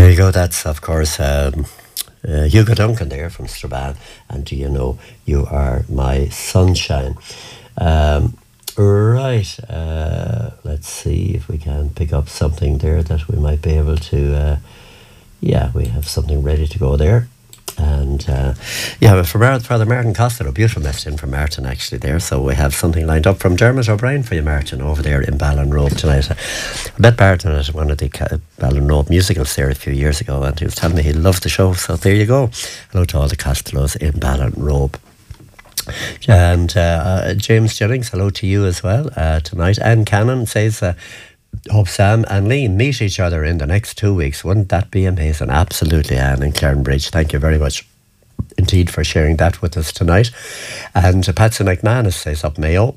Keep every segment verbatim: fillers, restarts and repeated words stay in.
There you go. That's, of course, um, uh, Hugo Duncan there from Strabane. And do you know, you are my sunshine. Um, right. Uh, let's see if we can pick up something there that we might be able to... Uh, yeah, we have something ready to go there. And uh, yeah, but for Father Martin Costello, beautiful message in from Martin actually there. So we have something lined up from Dermot O'Brien for you, Martin, over there in Ballinrobe tonight. I met Martin at one of the Ballinrobe musicals there a few years ago, and he was telling me he loved the show. So there you go. Hello to all the Costellos in Ballinrobe. And uh, uh, James Jennings, hello to you as well uh, tonight. Anne Cannon says... Uh, hope Sam and Lee meet each other in the next two weeks. Wouldn't that be amazing? Absolutely, Anne in Clarenbridge. Thank you very much indeed for sharing that with us tonight. And uh, Patsy McManus says up Mayo,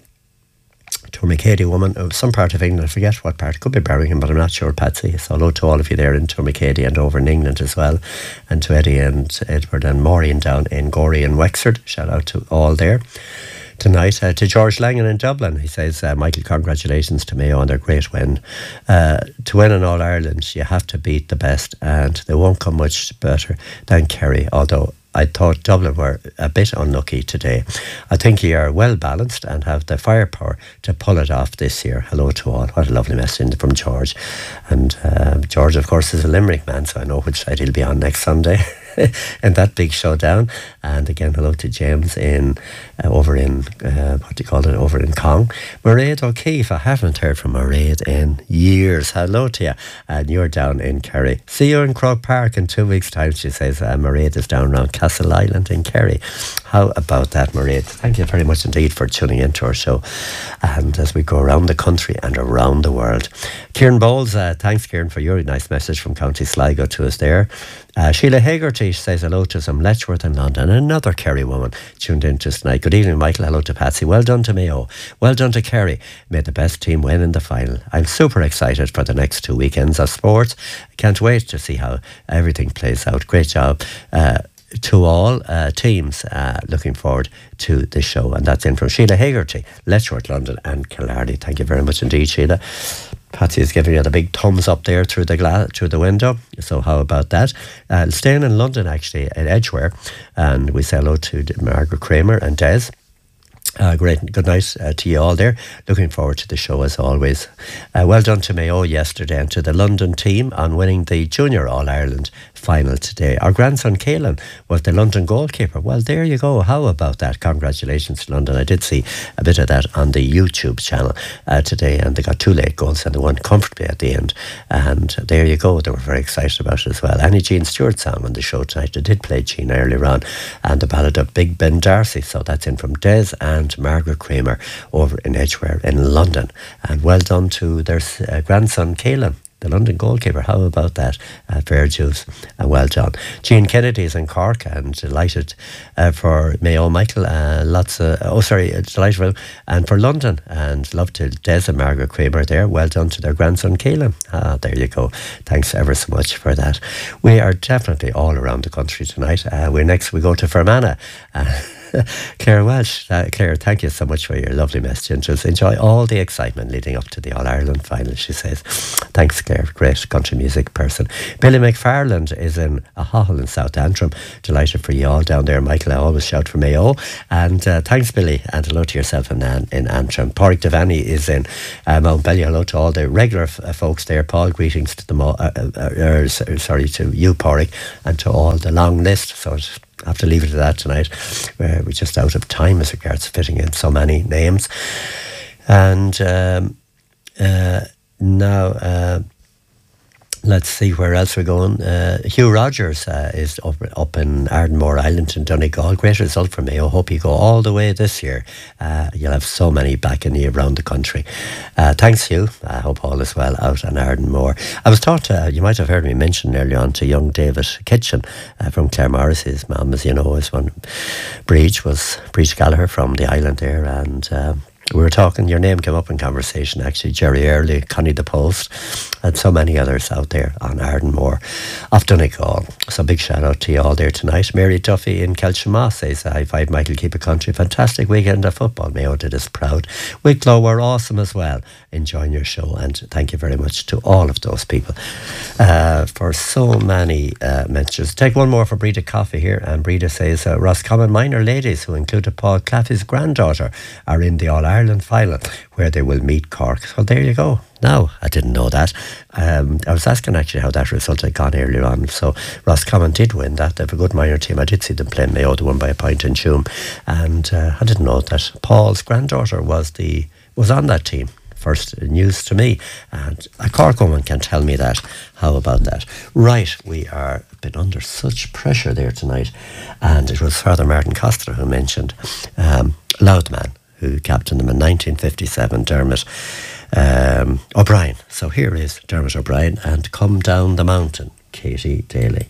Tourmakeady woman of some part of England, I forget what part, it could be Birmingham, but I'm not sure, Patsy. So hello to all of you there in Tourmakeady and over in England as well, and to Eddie and Edward and Maureen down in Gorey and Wexford. Shout out to all there tonight. Uh, to George Langan in Dublin, he says, uh, Michael, congratulations to Mayo on their great win. Uh, to win in All-Ireland, you have to beat the best, and they won't come much better than Kerry, although I thought Dublin were a bit unlucky today. I think you are well balanced and have the firepower to pull it off this year. Hello to all. What a lovely message from George. And uh, George, of course, is a Limerick man, so I know which side he'll be on next Sunday. And that big showdown. And again, hello to James in uh, over in uh, what do you call it over in Cong. Mairead O'Keefe, I haven't heard from Mairead in years. Hello to you, and you're down in Kerry. See you in Croke Park in two weeks' time. She says uh, Mairead is down around Castle Island in Kerry. How about that, Mairead? Thank you very much indeed for tuning into our show. And as we go around the country and around the world, Kieran Bowles, uh, thanks Kieran for your nice message from County Sligo to us there. Uh, Sheila Hagerty says hello to some Letchworth in London. Another Kerry woman tuned in just tonight. Good evening, Michael. Hello to Patsy. Well done to Mayo. Well done to Kerry. May the best team win in the final. I'm super excited for the next two weekends of sports. I can't wait to see how everything plays out. Great job. Uh, to all uh, teams, uh, looking forward to this show. And that's in from Sheila Hagerty, Letchworth, London and Killarney. Thank you very much indeed, Sheila. Patsy is giving you the big thumbs up there through the glass, through the window. So how about that? Uh, staying in London, actually, at Edgware. And we say hello to Margaret Kramer and Des. Uh, great, good night uh, to you all there. Looking forward to the show as always. Uh, well done to Mayo yesterday and to the London team on winning the Junior All-Ireland final today. Our grandson Caelan was the London goalkeeper. Well, there you go. How about that? Congratulations to London. I did see a bit of that on the YouTube channel uh, today, and they got two late goals and they won comfortably at the end. And there you go. They were very excited about it as well. Annie Jean Stewart sang on the show tonight. They did play Jean earlier on, and the ballad of Big Ben Darcy. So that's in from Des and and Margaret Kramer over in Edgware in London. And well done to their uh, grandson Caelan, the London goalkeeper. How about that? Uh, fair dues and well done. Jean Kennedy is in Cork and delighted uh, for Mayo Michael. Uh, lots of, oh sorry, delighted and for London, and love to Des and Margaret Kramer there. Well done to their grandson Caelan. Ah, there you go. Thanks ever so much for that. We are definitely all around the country tonight. Uh, we're next, we go to Fermanagh. Uh, Claire Welsh, uh, Claire, thank you so much for your lovely message, and just enjoy all the excitement leading up to the All-Ireland final, she says. Thanks, Claire, great country music person. Billy McFarland is in a hall in South Antrim. Delighted for you all down there, Michael. I always shout for Mayo. And uh, thanks, Billy, and hello to yourself in, uh, in Antrim. Pádraig Devaney is in uh, Mount Bellier. Hello to all the regular f- uh, folks there. Paul, greetings to them all, uh, uh, uh, sorry, to you, Pádraig, and to all the long list. So it's I have to leave it to that tonight. Uh, we're just out of time as regards fitting in so many names. And um, uh, now, uh, let's see where else we're going. Uh, Hugh Rogers uh, is up, up in Ardmore Island in Donegal. Great result for me. I hope you go all the way this year. Uh, you'll have so many back in you around the country. Uh, thanks, Hugh. I hope all is well out in Ardmore. I was taught, uh, you might have heard me mention earlier on to young David Kitchen uh, from Claremorris. His mum, as you know, is one. Breach was Breach Gallagher from the island there, and uh, we were talking, your name came up in conversation actually, Jerry Early, Connie the Post, and so many others out there on Ardmore of Donegal. So big shout out to you all there tonight. Mary Duffy in Kelshama says, high five Michael, keep it country. Fantastic weekend of football. Mayo did us proud. Wicklow were awesome as well. Enjoying your show, and thank you very much to all of those people uh, for so many uh, mentions. Take one more for Breda Coffee here, and Breda says uh, Roscommon minor ladies, who included Paul Claffey's granddaughter, are in the All-Ireland final where they will meet Cork. So there you go. Now, I didn't know that. Um, I was asking actually how that result had gone earlier on. So Roscommon did win that. They have a good minor team. I did see them playing Mayo. They won by a point in Tuam. And uh, I didn't know that Paul's granddaughter was the was on that team. First news to me, and a Cork woman can tell me that. How about that? Right, we are been under such pressure there tonight, and it was Father Martin Costa who mentioned um, Loudman, who captained them in nineteen fifty-seven, Dermot um, O'Brien. So here is Dermot O'Brien and Come Down the Mountain, Katie Daly.